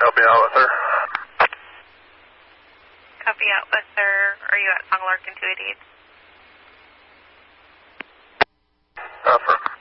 help you out with her. Copy out with her. Are you at Song Larkin 288? For